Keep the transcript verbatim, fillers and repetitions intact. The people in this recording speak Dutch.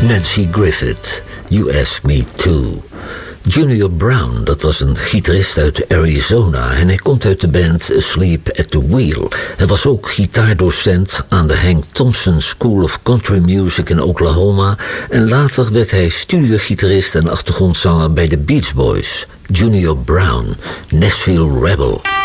Nancy Griffith, You Ask Me To. Junior Brown, dat was een gitarist uit Arizona en hij komt uit de band Asleep at the Wheel. Hij was ook gitaardocent aan de Hank Thompson School of Country Music in Oklahoma en later werd hij studiogitarist en achtergrondzanger bij de Beach Boys. Junior Brown, Nashville Rebel.